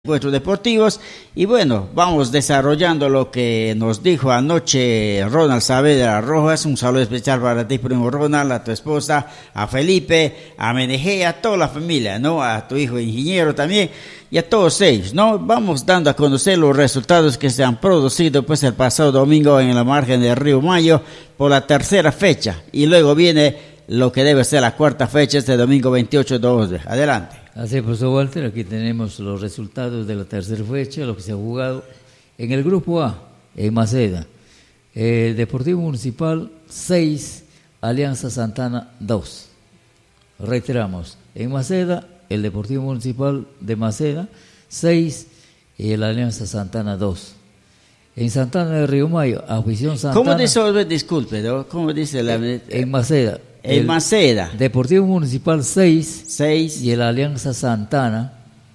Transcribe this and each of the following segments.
Encuentros deportivos y bueno, vamos desarrollando lo que nos dijo anoche Ronald Saavedra Rojas. Un saludo especial para ti, primo Ronald, a tu esposa, a Felipe, a Menejé, a toda la familia, ¿no? A tu hijo ingeniero también y a todos ellos, ¿no? Vamos dando a conocer los resultados que se han producido pues el pasado domingo en la margen del Río Mayo por la tercera fecha y luego viene lo que debe ser la cuarta fecha este domingo 28 de octubre. Adelante. Así es, profesor Walter, aquí tenemos los resultados de la tercera fecha, lo que se ha jugado en el grupo A, en Maceda. Deportivo Municipal 6, Alianza Santana 2. Reiteramos, en Maceda, el Deportivo Municipal de Maceda 6 y el Alianza Santana 2. En Santana de Río Mayo, Afición Santana. ¿Cómo dice, disculpe, ¿no? ¿Cómo dice la... En Maceda. En Maceda. Deportivo Municipal 6 y el Alianza Santana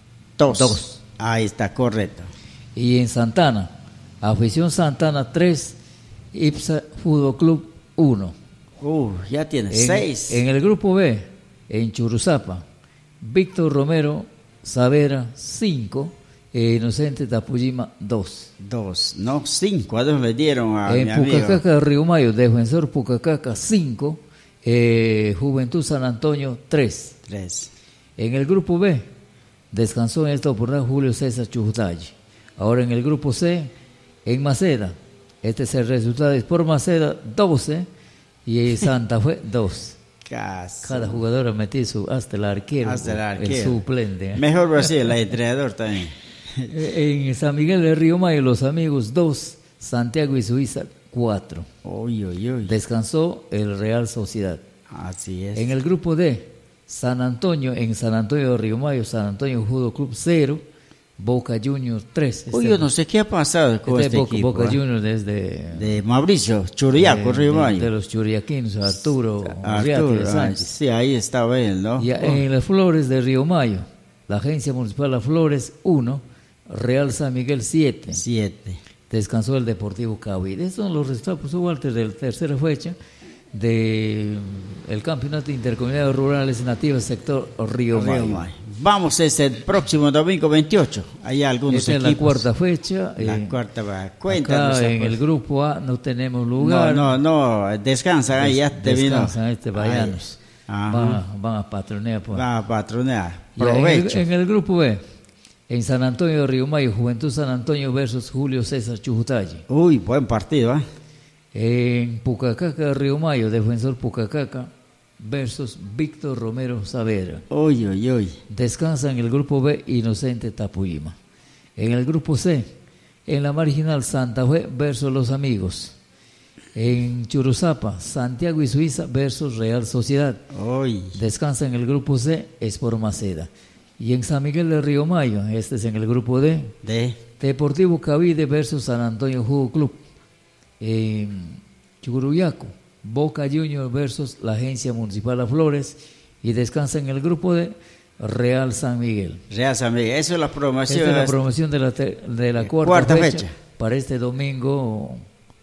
2. Ahí está, correcto. Y en Santana, Afición Santana 3, IPSA Fútbol Club 1. Ya tiene 6. En el grupo B, en Churuzapa, Víctor Romero Saavedra 5, Inocente Tapujima 2. 5, a 2 le dieron a en mi amigo. Pucacaca, Río Mayo, Defensor Pucacaca 5, Juventud San Antonio 3. En el grupo B descansó en esta oportunidad Julio César Chujutayi. Ahora en el grupo C, en Maceda, este es el resultado, es por Maceda 12 y Santa Fe 2. Cada jugador ha metido hasta el arquero, el suplente. Mejor Brasil, el entrenador también. En San Miguel de Río Mayo, los amigos 2, Santiago y Suiza 4. Descansó el Real Sociedad. Así es. En el grupo D, San Antonio, en San Antonio de Río Mayo, San Antonio Fútbol Club 0, Boca Juniors 3. Yo no sé qué ha pasado con este equipo. Boca Juniors de Mauricio Churiaco, Río Mayo. De los churiaquinos, Arturo Sánchez. Sí, ahí estaba él, ¿no? Y en las Flores de Río Mayo, la Agencia Municipal Las Flores 1, Real San Miguel 7. Descansó el Deportivo Cavite. Estos son los resultados, profesor Walter, de la tercera fecha del Campeonato Intercomunidad Rurales Nativas Sector Río Mayo. Vamos el próximo domingo 28. Hay algunos Esta equipos. Es la cuarta fecha. Cuéntanos. Acá en el grupo A no tenemos lugar. No, descansan ahí, ya te vino. Descansan vayanos. Van a patronear. Pues. Van a patronear. Provecho. En el grupo B, en San Antonio de Río Mayo, Juventud San Antonio versus Julio César Chujutayi. Buen partido, En Pucacaca, Río Mayo, Defensor Pucacaca versus Víctor Romero Saavedra. Descansa en el grupo B, Inocente Tapujima. En el grupo C, en la marginal Santa Fe versus Los Amigos. En Churuzapa, Santiago y Suiza versus Real Sociedad. Descansa en el grupo C, Sport Maceda. Y en San Miguel de Río Mayo, este es en el grupo D. Deportivo Cavite versus San Antonio Fútbol Club. En Churuyaco, Boca Juniors versus la Agencia Municipal Las Flores. Y descansa en el grupo D, Real San Miguel. Esa es la promoción. Esta es la promoción de la cuarta fecha para este domingo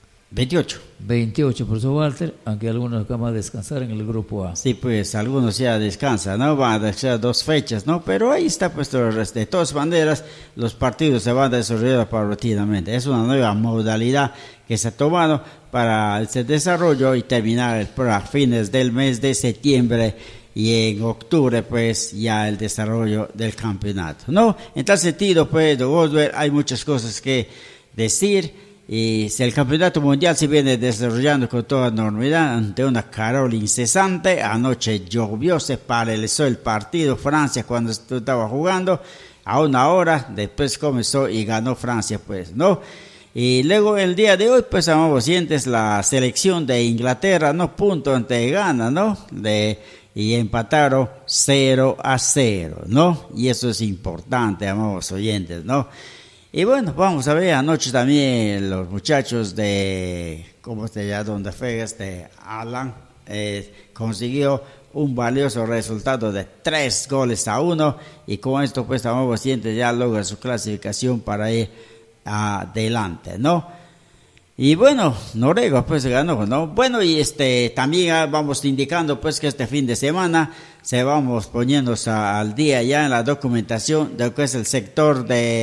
28, profesor Walter, aunque algunos acaban de descansar en el grupo A. Sí, pues algunos ya descansan, ¿no? Van a descansar 2 fechas, ¿no? Pero ahí está puesto el resto. De todas maneras, los partidos se van a desarrollar paulatinamente. Es una nueva modalidad que se ha tomado para ese desarrollo y terminar a fines del mes de septiembre y en octubre, pues, ya el desarrollo del campeonato, ¿no? En tal sentido, pues, hay muchas cosas que decir. Y si el campeonato mundial se viene desarrollando con toda normalidad ante una calor incesante, anoche llovió, se paralizó el partido Francia cuando estaba jugando, a una hora después comenzó y ganó Francia, pues, ¿no? Y luego el día de hoy, pues, amables oyentes, la selección de Inglaterra, ¿no? Punto ante Ghana, ¿no? Y empataron 0-0, ¿no? Y eso es importante, amables oyentes, ¿no? Y bueno, vamos a ver, anoche también los muchachos de, ¿cómo se llama? Donde fue Alan, consiguió un valioso resultado de 3-1, y con esto pues amables oyentes ya logra su clasificación para ir adelante, ¿no? Y bueno, Noruega pues ganó, ¿no? Bueno, y también vamos indicando pues que este fin de semana se vamos poniendo al día ya en la documentación de lo que es el sector de